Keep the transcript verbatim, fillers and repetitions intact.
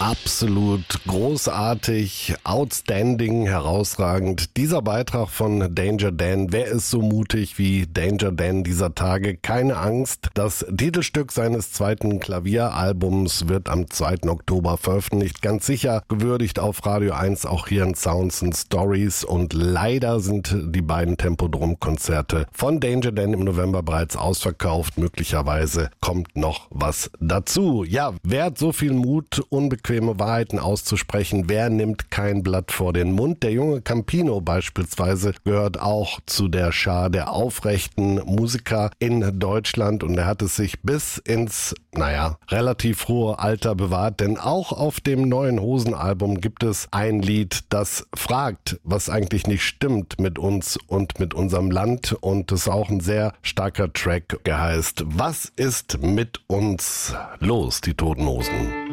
Absolut großartig, outstanding, herausragend. Dieser Beitrag von Danger Dan. Wer ist so mutig wie Danger Dan dieser Tage? Keine Angst. Das Titelstück seines zweiten Klavieralbums wird am zweiten Oktober veröffentlicht. Ganz sicher gewürdigt auf Radio eins, auch hier in Sounds and Stories. Und leider sind die beiden Tempodrom-Konzerte von Danger Dan im November bereits ausverkauft. Möglicherweise kommt noch was dazu. Ja, wer hat so viel Mut, unbequeme Wahrheiten auszusprechen? Wer nimmt kein Blatt vor den Mund? Der junge Campino beispielsweise gehört auch zu der Schar der aufrechten Musiker in Deutschland und er hat es sich bis ins, naja, relativ hohe Alter bewahrt, denn auch auf dem neuen Hosen-Album gibt es ein Lied, das fragt, was eigentlich nicht stimmt mit uns und mit unserem Land, und es ist auch ein sehr starker Track, der heißt "Was ist mit uns los?" Die Toten Hosen.